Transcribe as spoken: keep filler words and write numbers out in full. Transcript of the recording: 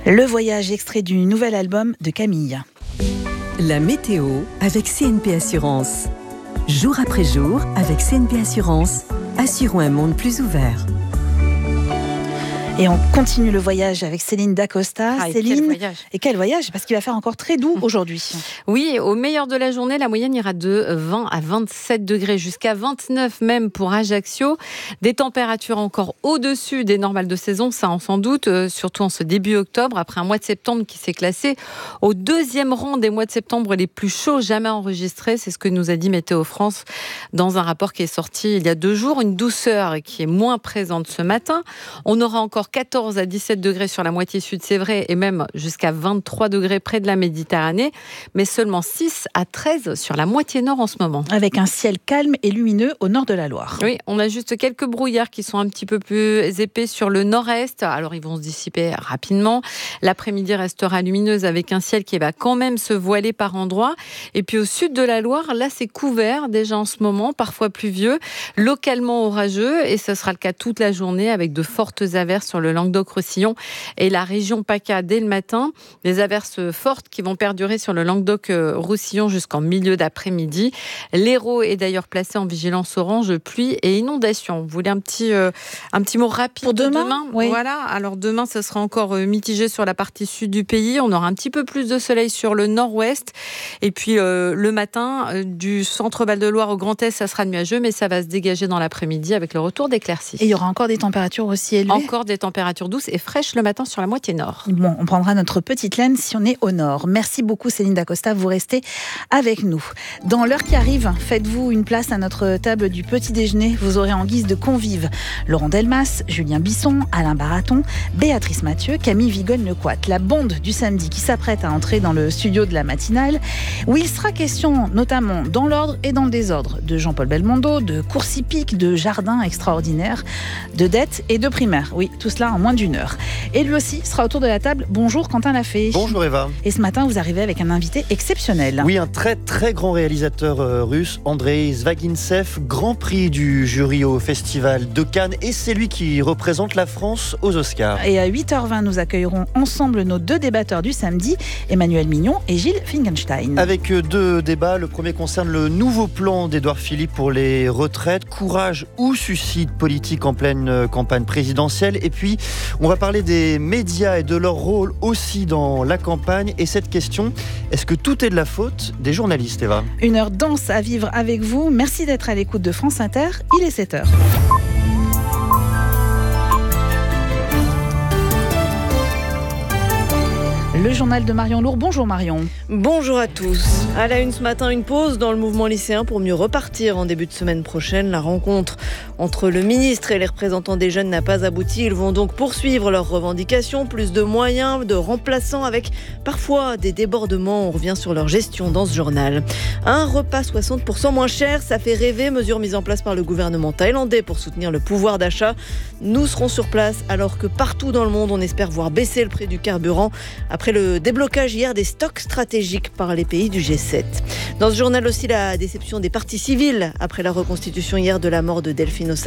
Le voyage extrait du nouvel album de Camille. La météo avec C N P Assurance. Jour après jour, avec C N P Assurance, assurons un monde plus ouvert. Et on continue le voyage avec Céline Dacosta. Ah, et Céline, quel voyage. et quel voyage, parce qu'il va faire encore très doux aujourd'hui. Oui, au meilleur de la journée, la moyenne ira de vingt à vingt-sept degrés, jusqu'à vingt-neuf même pour Ajaccio. Des températures encore au-dessus des normales de saison, ça on s'en doute, euh, surtout en ce début octobre, après un mois de septembre qui s'est classé au deuxième rang des mois de septembre les plus chauds jamais enregistrés. C'est ce que nous a dit Météo France dans un rapport qui est sorti il y a deux jours. Une douceur qui est moins présente ce matin. On aura encore quatorze à dix-sept degrés sur la moitié sud, c'est vrai, et même jusqu'à vingt-trois degrés près de la Méditerranée, mais seulement six à treize sur la moitié nord en ce moment. Avec un ciel calme et lumineux au nord de la Loire. Oui, on a juste quelques brouillards qui sont un petit peu plus épais sur le nord-est, alors ils vont se dissiper rapidement. L'après-midi restera lumineuse avec un ciel qui va quand même se voiler par endroits. Et puis au sud de la Loire, là c'est couvert déjà en ce moment, parfois pluvieux, localement orageux, et ce sera le cas toute la journée avec de fortes averses sur le Languedoc-Roussillon et la région PACA dès le matin. Des averses fortes qui vont perdurer sur le Languedoc-Roussillon jusqu'en milieu d'après-midi. L'Hérault est d'ailleurs placé en vigilance orange, pluie et inondation. Vous voulez un petit, euh, un petit mot rapide pour demain, demain oui. Voilà, alors demain, ce sera encore mitigé sur la partie sud du pays. On aura un petit peu plus de soleil sur le nord-ouest. Et puis euh, le matin, euh, du centre Val-de-Loire au Grand Est, ça sera nuageux, mais ça va se dégager dans l'après-midi avec le retour d'éclaircies. Et il y aura encore des températures aussi élevées. Encore des températures douces et fraîches le matin sur la moitié nord. Bon, on prendra notre petite laine si on est au nord. Merci beaucoup Céline Dacosta, vous restez avec nous. Dans l'heure qui arrive, faites-vous une place à notre table du petit déjeuner. Vous aurez en guise de convives Laurent Delmas, Julien Bisson, Alain Baraton, Béatrice Mathieu, Camille Vigonne-Lecoite. La bande du samedi qui s'apprête à entrer dans le studio de la matinale, où il sera question notamment dans l'ordre et dans le désordre de Jean-Paul Belmondo, de courses hippiques, de jardins extraordinaires, de dettes et de primaires. Oui, tout cela en moins d'une heure. Et lui aussi sera autour de la table. Bonjour Quentin Lafay. Bonjour Eva. Et ce matin, vous arrivez avec un invité exceptionnel. Oui, un très très grand réalisateur euh, russe, Andrei Zvagintsev, grand prix du jury au Festival de Cannes, et c'est lui qui représente la France aux Oscars. Et à huit heures vingt, nous accueillerons ensemble nos deux débatteurs du samedi, Emmanuel Mignon et Gilles Finkenstein. Avec deux débats, le premier concerne le nouveau plan d'Édouard Philippe pour les retraites, courage ou suicide politique en pleine campagne présidentielle. Et puis, on va parler des médias et de leur rôle aussi dans la campagne. Et cette question, est-ce que tout est de la faute des journalistes, Eva ? Une heure dense à vivre avec vous. Merci d'être à l'écoute de France Inter. Il est sept heures. Le journal de Marion Lourd. Bonjour Marion. Bonjour à tous. À la une ce matin, une pause dans le mouvement lycéen pour mieux repartir en début de semaine prochaine. La rencontre entre le ministre et les représentants des jeunes n'a pas abouti. Ils vont donc poursuivre leurs revendications. Plus de moyens, de remplaçants avec parfois des débordements. On revient sur leur gestion dans ce journal. Un repas soixante pour cent moins cher, ça fait rêver. Mesure mise en place par le gouvernement thaïlandais pour soutenir le pouvoir d'achat. Nous serons sur place alors que partout dans le monde, on espère voir baisser le prix du carburant après le déblocage hier des stocks stratégiques par les pays du G sept. Dans ce journal aussi, la déception des parties civiles après la reconstitution hier de la mort de Delphine Ossagui.